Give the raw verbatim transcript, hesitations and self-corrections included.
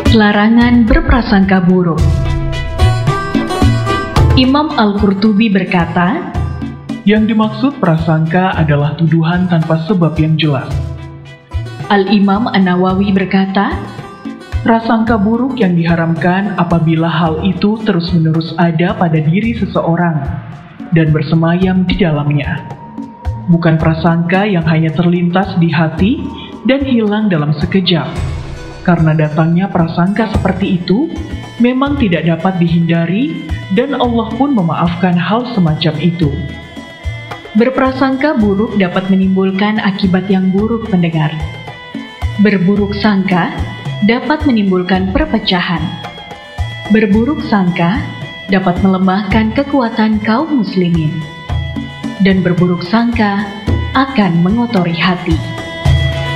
Larangan berprasangka buruk. Imam Al-Qurtubi berkata, yang dimaksud prasangka adalah tuduhan tanpa sebab yang jelas. Al-Imam An-Nawawi berkata, prasangka buruk yang diharamkan apabila hal itu terus-menerus ada pada diri seseorang dan bersemayam di dalamnya. Bukan prasangka yang hanya terlintas di hati dan hilang dalam sekejap. Karena datangnya prasangka seperti itu memang tidak dapat dihindari dan Allah pun memaafkan hal semacam itu. Berprasangka buruk dapat menimbulkan akibat yang buruk, pendengar. Berburuk sangka dapat menimbulkan perpecahan. Berburuk sangka dapat melemahkan kekuatan kaum muslimin. Dan berburuk sangka akan mengotori hati.